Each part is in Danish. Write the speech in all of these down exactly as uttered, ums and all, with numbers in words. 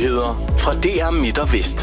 Nyheder fra D R Midt og Vest.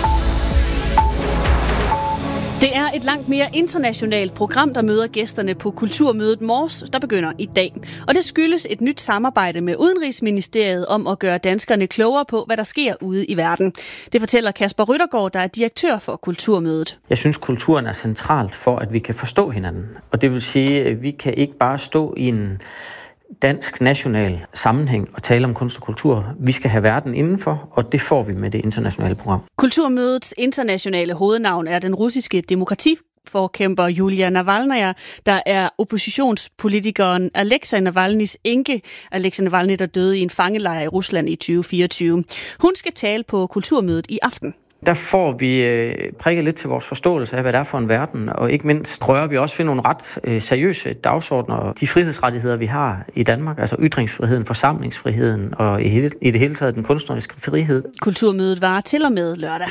Det er et langt mere internationalt program, der møder gæsterne på Kulturmødet Mors, der begynder i dag. Og det skyldes et nyt samarbejde med Udenrigsministeriet om at gøre danskerne klogere på, hvad der sker ude i verden. Det fortæller Kasper Ryttergaard, der er direktør for Kulturmødet. Jeg synes, kulturen er centralt for, at vi kan forstå hinanden. Og det vil sige, at vi kan ikke bare stå i en dansk national sammenhæng og tale om kunst og kultur. Vi skal have verden indenfor, og det får vi med det internationale program. Kulturmødets internationale hovednavn er den russiske demokratiforkæmper Julia Navalnaya, der er oppositionspolitikeren Alexei Navalnys enke. Alexei Navalny, der døde i en fangelejr i Rusland i tyve fireogtyve. Hun skal tale på Kulturmødet i aften. Der får vi øh, prikket lidt til vores forståelse af, hvad det er for en verden, og ikke mindst prøver vi også ved nogle ret øh, seriøse dagsordner. De frihedsrettigheder, vi har i Danmark, altså ytringsfriheden, forsamlingsfriheden og i, hele, i det hele taget den kunstneriske frihed. Kulturmødet var til og med lørdag.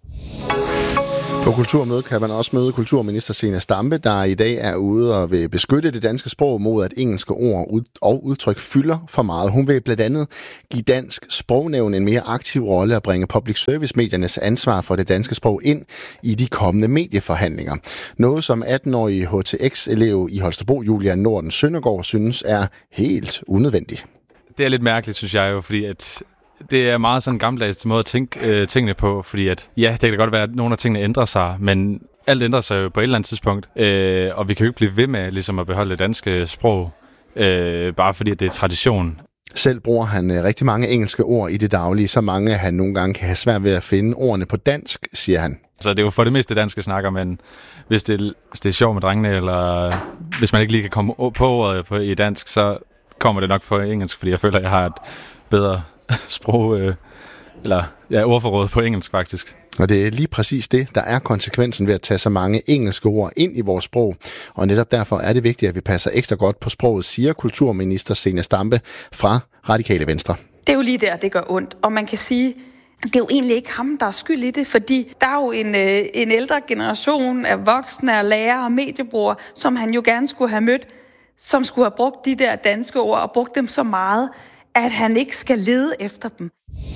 På Kulturmødet kan man også møde kulturminister Zenia Stampe, der i dag er ude og vil beskytte det danske sprog mod, at engelske ord og udtryk fylder for meget. Hun vil blandt andet give Dansk Sprognævn en mere aktiv rolle og bringe public service-mediernes ansvar for det danske sprog ind i de kommende medieforhandlinger. Noget, som atten-årige H T X-elev i Holstebro, Julia Norden Søndergaard, synes er helt unødvendigt. Det er lidt mærkeligt, synes jeg jo, fordi at det er meget sådan en gammeldags måde at tænke øh, tingene på, fordi at, ja, det kan godt være, at nogle af tingene ændrer sig, men alt ændrer sig jo på et eller andet tidspunkt, øh, og vi kan jo ikke blive ved med ligesom at beholde det danske sprog, øh, bare fordi det er tradition. Selv bruger han øh, rigtig mange engelske ord i det daglige, så mange, at han nogle gange kan have svært ved at finde ordene på dansk, siger han. Så det er jo for det meste danske snakker, men hvis det, hvis det er sjovt med drengene, eller hvis man ikke lige kan komme på ordet på, i dansk, så kommer det nok på engelsk, fordi jeg føler, at jeg har et bedre sprog, øh, eller ja, ordforråd på engelsk faktisk. Og det er lige præcis det, der er konsekvensen ved at tage så mange engelske ord ind i vores sprog. Og netop derfor er det vigtigt, at vi passer ekstra godt på sproget, siger kulturminister Zenia Stampe fra Radikale Venstre. Det er jo lige der, det gør ondt. Og man kan sige, det er jo egentlig ikke ham, der er skyld i det, fordi der er jo en, øh, en ældre generation af voksne og lærere og mediebrugere, som han jo gerne skulle have mødt, som skulle have brugt de der danske ord og brugt dem så meget, at han ikke skal lede efter dem.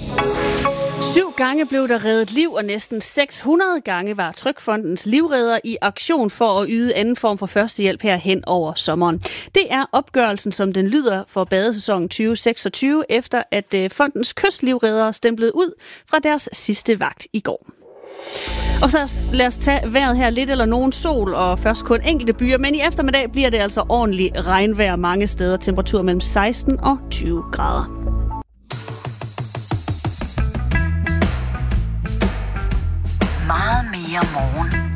Syv gange blev der reddet liv, og næsten seks hundrede gange var Trygfondens livredder i aktion for at yde anden form for førstehjælp her hen over sommeren. Det er opgørelsen, som den lyder for badesæsonen tyve seksogtyve, efter at fondens kystlivreddere stemplede ud fra deres sidste vagt i går. Og så lad os tage vejret her, lidt eller nogen sol, og først kun enkelte byer, men i eftermiddag bliver det altså ordentligt regnvejr mange steder, temperatur mellem seksten og tyve grader. Meget mere morgen.